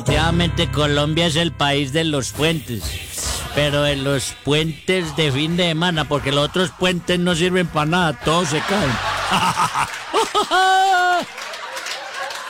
Efectivamente, Colombia es el país de los puentes, pero de los puentes de fin de semana, porque los otros puentes no sirven para nada, todos se caen.